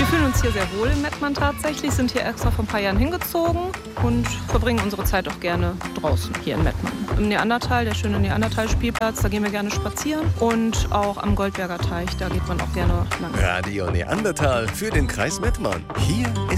Wir fühlen uns hier sehr wohl in Mettmann tatsächlich, sind hier extra vor ein paar Jahren hingezogen und verbringen unsere Zeit auch gerne draußen hier in Mettmann. Im Neandertal, der schöne Neandertal-Spielplatz, da gehen wir gerne spazieren und auch am Goldberger Teich, da geht man auch gerne lang. Radio Neandertal für den Kreis Mettmann. Hier ist